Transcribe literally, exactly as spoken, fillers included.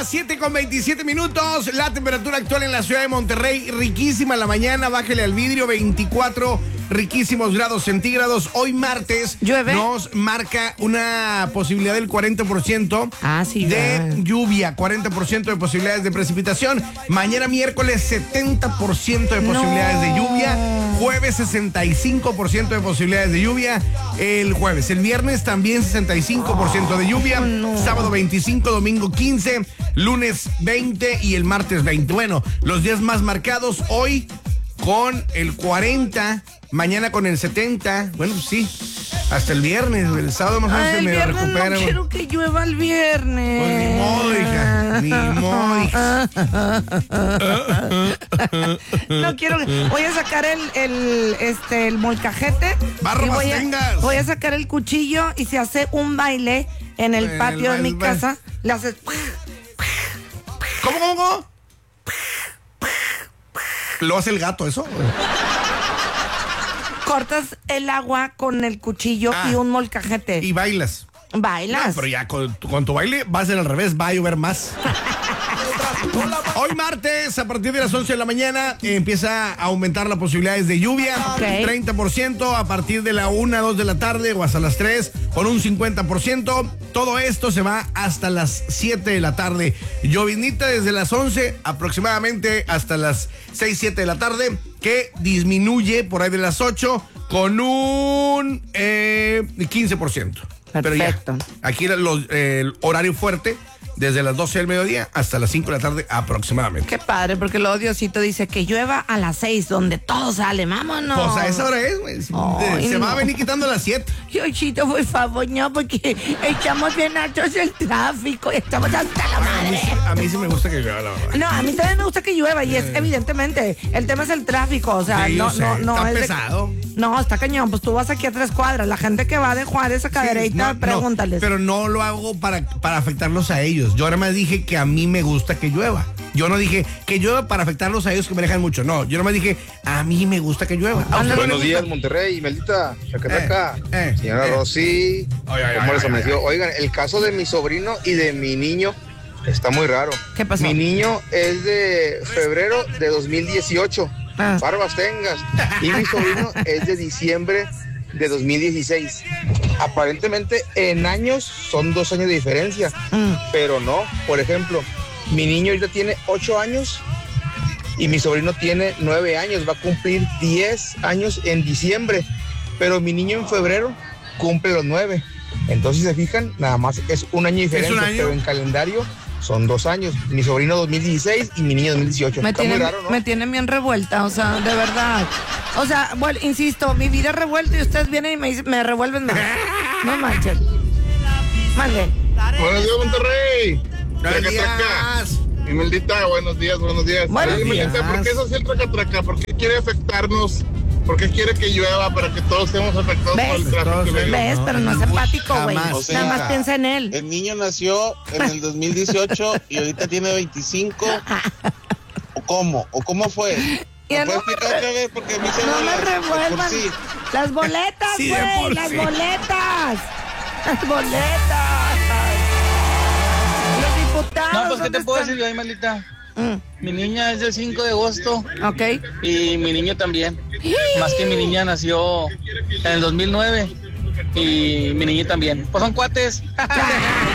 siete con veintisiete minutos. La temperatura actual en la ciudad de Monterrey, riquísima en la mañana. Bájale al vidrio, veinticuatro riquísimos grados centígrados. Hoy martes ¿Llueve? nos marca una posibilidad del cuarenta por ciento ah, sí, de ya. lluvia, cuarenta por ciento de posibilidades de precipitación. Mañana miércoles setenta por ciento de posibilidades no. de lluvia. Jueves sesenta y cinco por ciento de posibilidades de lluvia. El jueves, el viernes también sesenta y cinco por ciento de lluvia. No. Sábado veinticinco, domingo quince, lunes veinte y el martes veinte. Bueno, los días más marcados hoy con el cuarenta, mañana con el setenta. Bueno, sí, hasta el viernes, el sábado más o menos se me recupera. No quiero que llueva el viernes. Pues ni modo, hija, ni modo, hija. No quiero. Voy a sacar el, el, este, el molcajete. Barro y voy más a, tengas. voy a sacar el cuchillo y se hace un baile en el En patio el de mi baile. casa. Le haces. ¿Cómo, cómo, cómo? ¿Lo hace el gato eso? Cortas el agua con el cuchillo Ah. y un molcajete. Y bailas. Bailas. No, pero ya con, con tu baile va a ser al revés, va a llover más. Hoy martes, a partir de las once de la mañana, eh, empieza a aumentar las posibilidades de lluvia. Ok. treinta por ciento a partir de la una, dos de la tarde o hasta las tres, con un cincuenta por ciento. Todo esto se va hasta las siete de la tarde. Llovinita desde las once aproximadamente hasta las seis, siete de la tarde, que disminuye por ahí de las ocho con un eh, quince por ciento. Pero ya, Perfecto. aquí era los, eh, el horario fuerte, desde las doce del mediodía hasta las cinco de la tarde aproximadamente. Qué padre, porque luego Diosito dice que llueva a las seis, donde todo sale, vámonos. Pues a esa hora es, güey. Ay, Se no. va a venir quitando a las siete. Diosito, por favor, no, porque estamos bien altos el tráfico, estamos hasta la A mí, madre. sí, a mí sí me gusta que llueva, la verdad. No, a mí también me gusta que llueva y es evidentemente, el tema es el tráfico, o sea, Sí, yo no, sé, no, no está es de- pesado. no, está cañón, pues tú vas aquí a tres cuadras, la gente que va de Juárez a Sí, Cadereyta, no, no, pregúntales. pero no lo hago para, para afectarlos a ellos. Yo ahora más dije que a mí me gusta que llueva. Yo no dije que llueva para afectarlos a ellos que me dejan mucho. No, yo no me dije a mí me gusta que llueva. ¿A usted no le Buenos gusta? días, Monterrey, Imelita, Chacataca, Eh, eh, señora eh. Rosy, Ay, ay, ¿cómo ay, les ay, amaneció? ay. Oigan, el caso de mi sobrino y de mi niño está muy raro. ¿Qué pasó? Mi niño es de febrero de dos mil dieciocho, Ah. barbas tengas, y mi sobrino es de diciembre de dos mil dieciséis. Aparentemente en años son dos años de diferencia, Mm. pero no. Por ejemplo, mi niño ahorita tiene ocho años y mi sobrino tiene nueve años, va a cumplir diez años en diciembre, pero mi niño en febrero cumple los nueve. Entonces, se fijan, nada más es un año de diferencia, un año. pero en calendario son dos años. Mi sobrino dos mil dieciséis y mi niño dos mil dieciocho. Me Está tiene, muy raro, ¿no? me tiene bien revuelta, o sea, de verdad. O sea, bueno, insisto, mi vida es revuelta y ustedes vienen y me, dicen- me revuelven más. No manchen. Mande. Buenos días, Monterrey. Buenos Traca, traca. días. Imeldita, buenos días, buenos días. Buenos Oye, Imeldita, días. ¿por qué es así el traca, traca? ¿Por qué quiere afectarnos? ¿Por qué quiere que llueva para que todos estemos afectados ¿Ves? por el tráfico? Todos, Imelda? ¿Ves? Pero no es empático, güey. Jamás. O sea, Nada más piensa en él. El niño nació en el dos mil dieciocho y ahorita tiene veinticinco. ¿O cómo? ¿O cómo fue? Ya ¿Me puede no me explicar re- otra vez? Porque a mí se No me de por revuelvan. sí. Las boletas, Sí, de güey, por las sí. boletas. Las boletas. Los diputados. No, pues, ¿qué te ¿dónde puedo están? decir yo, Imelita? Mm, Mi niña es del cinco de agosto ok. y mi niño también. Más que mi niña nació en el dos mil nueve y mi niño también. Pues son cuates.